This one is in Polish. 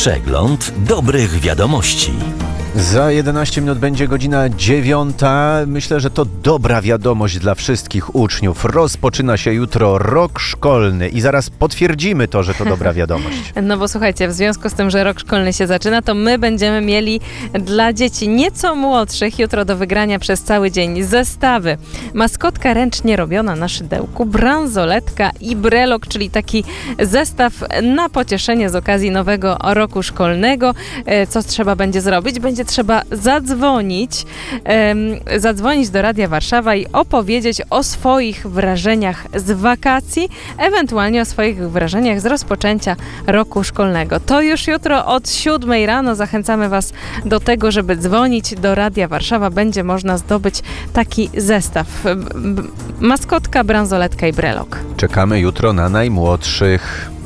Przegląd dobrych wiadomości. Za 11 minut będzie godzina 9. Myślę, że to dobra wiadomość dla wszystkich uczniów. Rozpoczyna się jutro rok szkolny i zaraz potwierdzimy to, że to dobra wiadomość. No bo słuchajcie, w związku z tym, że rok szkolny się zaczyna, to my będziemy mieli dla dzieci nieco młodszych jutro do wygrania przez cały dzień zestawy. Maskotka ręcznie robiona na szydełku, bransoletka i brelok, czyli taki zestaw na pocieszenie z okazji nowego roku szkolnego. Co trzeba będzie zrobić? Będzie trzeba zadzwonić do Radia Warszawa i opowiedzieć o swoich wrażeniach z wakacji, ewentualnie o swoich wrażeniach z rozpoczęcia roku szkolnego. To już jutro od 7 rano zachęcamy Was do tego, żeby dzwonić do Radia Warszawa. Będzie można zdobyć taki zestaw. Maskotka, bransoletka i brelok. Czekamy jutro na najmłodszych.